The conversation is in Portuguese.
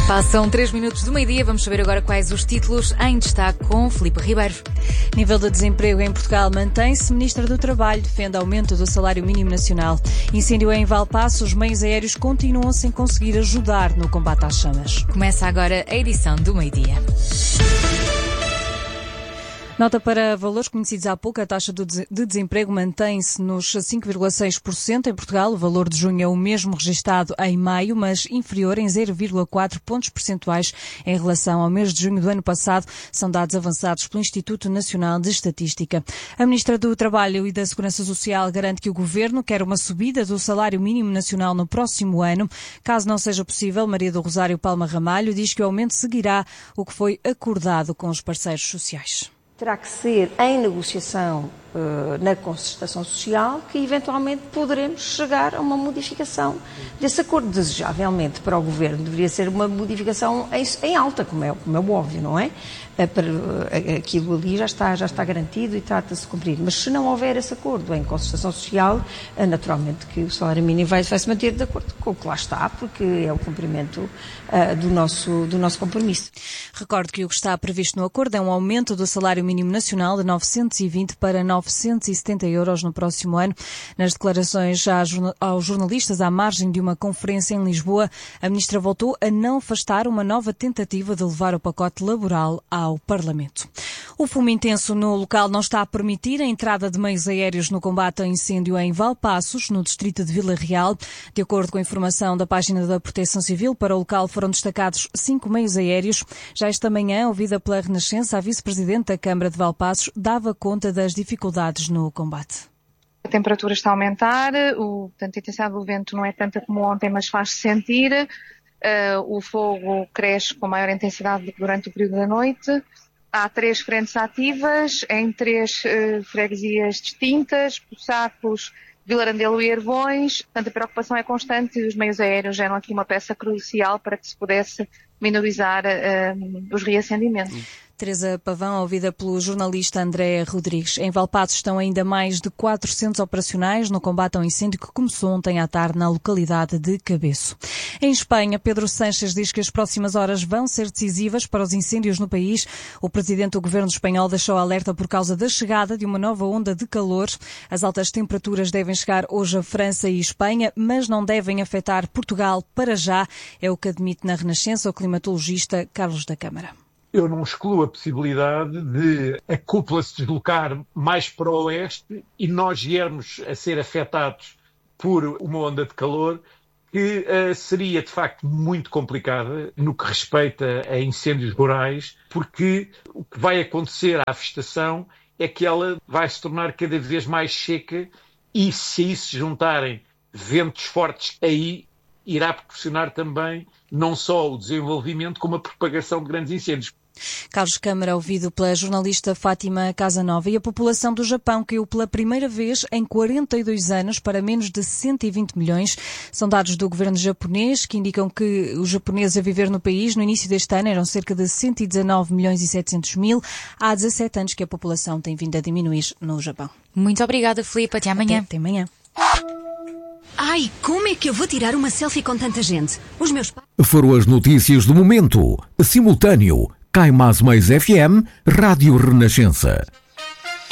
Passam 3 minutos do meio-dia, vamos saber agora quais os títulos em destaque com Filipe Ribeiro. Nível de desemprego em Portugal mantém-se. Ministra do Trabalho defende aumento do salário mínimo nacional. Incêndio em Valpaços, os meios aéreos continuam sem conseguir ajudar no combate às chamas. Começa agora a edição do meio-dia. Nota para valores conhecidos há pouco, a taxa de desemprego mantém-se nos 5,6% em Portugal. O valor de junho é o mesmo registado em maio, mas inferior em 0,4 pontos percentuais em relação ao mês de junho do ano passado. São dados avançados pelo Instituto Nacional de Estatística. A Ministra do Trabalho e da Segurança Social garante que o Governo quer uma subida do salário mínimo nacional no próximo ano. Caso não seja possível, Maria do Rosário Palma Ramalho diz que o aumento seguirá o que foi acordado com os parceiros sociais. Terá que ser em negociação na concertação social que eventualmente poderemos chegar a uma modificação desse acordo. Desejavelmente para o Governo deveria ser uma modificação em alta, como é óbvio, não é? Aquilo ali já está garantido e trata-se de cumprir. Mas se não houver esse acordo em concertação social, naturalmente que o salário mínimo vai se manter de acordo com o que lá está, porque é o cumprimento do nosso compromisso. Recordo que o que está previsto no acordo é um aumento do salário mínimo nacional de 920 para 970 euros no próximo ano. Nas declarações aos jornalistas à margem de uma conferência em Lisboa, a Ministra voltou a não afastar uma nova tentativa de levar o pacote laboral ao Parlamento. O fumo intenso no local não está a permitir a entrada de meios aéreos no combate ao incêndio em Valpaços, no distrito de Vila Real. De acordo com a informação da página da Proteção Civil, para o local foram destacados 5 meios aéreos. Já esta manhã, ouvida pela Renascença, a vice-presidente da Câmara de Valpaços dava conta das dificuldades no combate. A temperatura está a aumentar, portanto, a intensidade do vento não é tanta como ontem, mas faz-se sentir. O fogo cresce com maior intensidade do que durante o período da noite. Há 3 frentes ativas em 3 freguesias distintas, Poçacos, Vilarandelo e Ervões. Portanto, a preocupação é constante e os meios aéreos eram aqui uma peça crucial para que se pudesse minorizar os reacendimentos. Teresa Pavão, ouvida pelo jornalista André Rodrigues. Em Valpaços estão ainda mais de 400 operacionais no combate ao incêndio que começou ontem à tarde na localidade de Cabeço. Em Espanha, Pedro Sánchez diz que as próximas horas vão ser decisivas para os incêndios no país. O presidente do governo espanhol deixou alerta por causa da chegada de uma nova onda de calor. As altas temperaturas devem chegar hoje a França e Espanha, mas não devem afetar Portugal para já. É o que admite na Renascença o climatologista Carlos da Câmara. Eu não excluo a possibilidade de a cúpula se deslocar mais para o oeste e nós viermos a ser afetados por uma onda de calor que seria, de facto, muito complicada no que respeita a incêndios rurais, porque o que vai acontecer à vegetação é que ela vai se tornar cada vez mais seca e, se a isso se juntarem ventos fortes, aí irá proporcionar também não só o desenvolvimento, como a propagação de grandes incêndios. Carlos Câmara, ouvido pela jornalista Fátima Casanova. E a população do Japão caiu pela primeira vez em 42 anos para menos de 120 milhões. São dados do governo japonês que indicam que os japoneses a viver no país no início deste ano eram cerca de 119 milhões e 700 mil. Há 17 anos que a população tem vindo a diminuir no Japão. Muito obrigada, Filipe. Até amanhã. Até amanhã. Ai, como é que eu vou tirar uma selfie com tanta gente? Os meus pais... Foram as notícias do momento. Simultâneo. Cai Mais FM, Rádio Renascença.